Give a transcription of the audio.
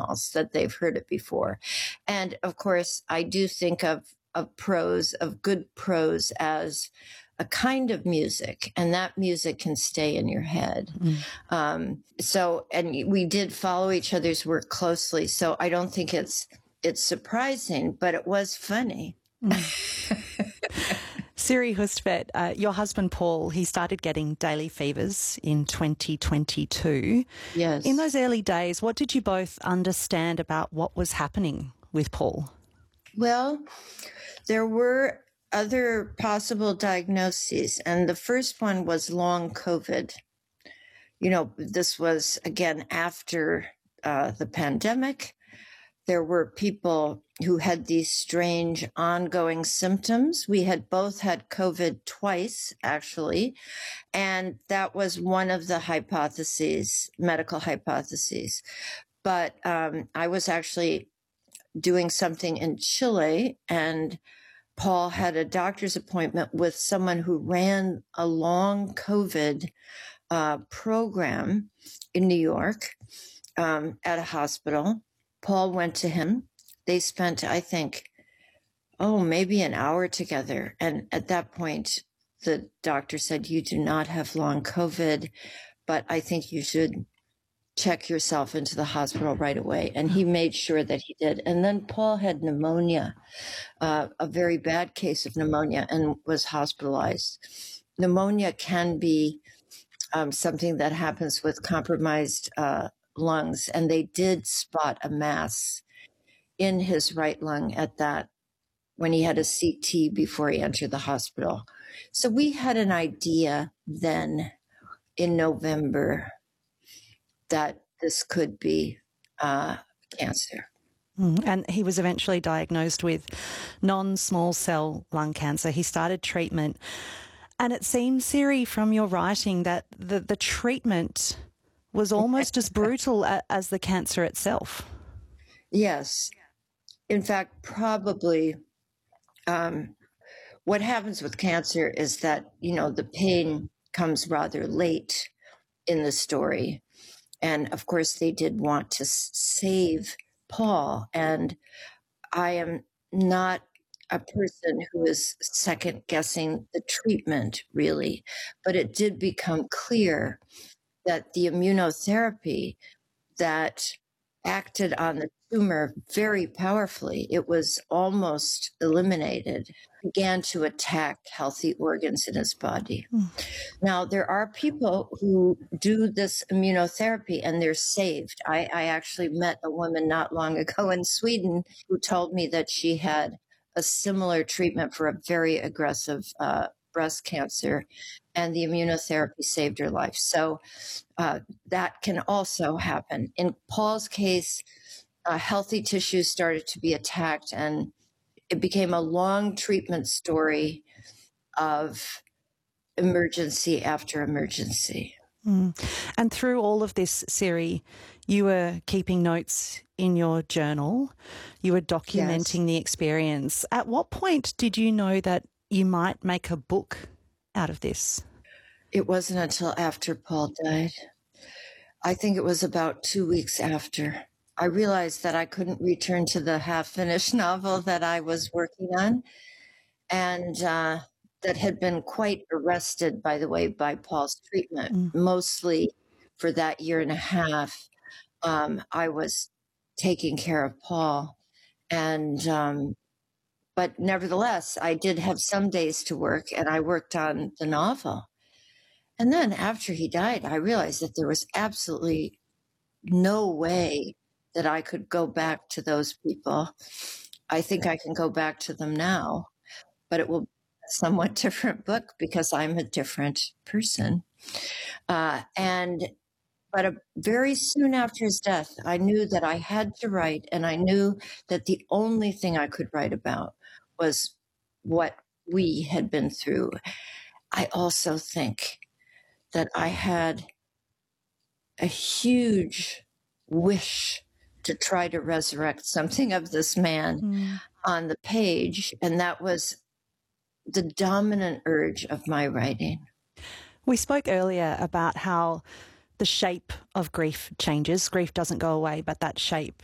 halls that they've heard it before. And of course, I do think of prose, of good prose, as a kind of music, and that music can stay in your head. And we did follow each other's work closely, so I don't think it's surprising, but it was funny. Siri Hustvedt, your husband Paul, he started getting daily fevers in 2022. Yes. In those early days, what did you both understand about what was happening with Paul? Well, there were other possible diagnoses, and the first one was long COVID. You know, this was, again, after the pandemic. There were people who had these strange ongoing symptoms. We had both had COVID twice, actually, and that was one of the hypotheses, medical hypotheses. But I was actually doing something in Chile, and Paul had a doctor's appointment with someone who ran a long COVID program in New York at a hospital. Paul went to him. They spent, I think, maybe an hour together. And at that point, the doctor said, "You do not have long COVID, but I think you should check yourself into the hospital right away." And he made sure that he did. And then Paul had pneumonia, a very bad case of pneumonia, and was hospitalized. Pneumonia can be something that happens with compromised lungs, and they did spot a mass in his right lung at that when he had a CT before he entered the hospital. So we had an idea then in November that this could be cancer. And he was eventually diagnosed with non-small cell lung cancer. He started treatment. And it seems, Siri, from your writing, that the treatment was almost as brutal as the cancer itself. Yes. In fact, probably what happens with cancer is that, the pain comes rather late in the story. And of course, they did want to save Paul. And I am not a person who is second guessing the treatment, really. But it did become clear that the immunotherapy that acted on the tumor very powerfully, it was almost eliminated, began to attack healthy organs in his body. Now, there are people who do this immunotherapy and they're saved. I actually met a woman not long ago in Sweden who told me that she had a similar treatment for a very aggressive breast cancer, and the immunotherapy saved her life. So that can also happen. In Paul's case, healthy tissues started to be attacked, and it became a long treatment story of emergency after emergency. And through all of this, Siri, you were keeping notes in your journal. You were documenting the experience. At what point did you know that you might make a book out of this? It wasn't until after Paul died. I think it was about 2 weeks after. I realized that I couldn't return to the half-finished novel that I was working on, and that had been quite arrested, by the way, by Paul's treatment. Mostly for that year and a half, I was taking care of Paul. And but nevertheless, I did have some days to work, and I worked on the novel. And then after he died, I realized that there was absolutely no way that I could go back to those people. I think I can go back to them now, but it will be a somewhat different book because I'm a different person. But very soon after his death, I knew that I had to write, and I knew that the only thing I could write about was what we had been through. I also think that I had a huge wish to try to resurrect something of this man on the page, and that was the dominant urge of my writing. We spoke earlier about how the shape of grief changes. Grief doesn't go away, but that shape